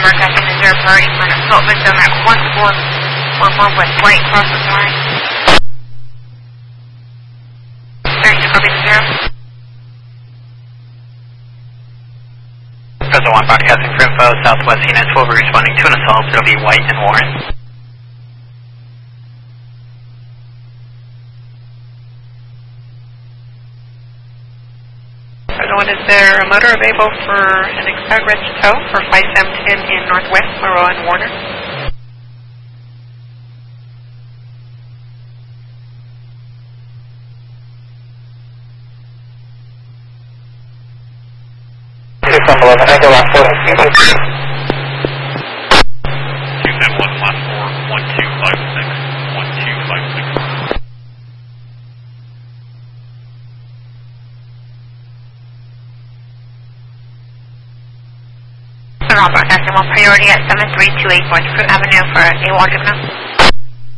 broadcasting the 0 priority for an assault victim at 1444 West White, process line. 32 copy to 0. Present 1 broadcasting for info, Southwest units will be responding to an assault. It'll be White and Warren. Present 1, is there a motor available for an Expat Red tow for 5710 in Northwest Monroe and Warner? Echo last 4. 271 last 4, 1256, 1256. Broadcasting 1 priority at 7328 North Fruit Avenue for a Washington.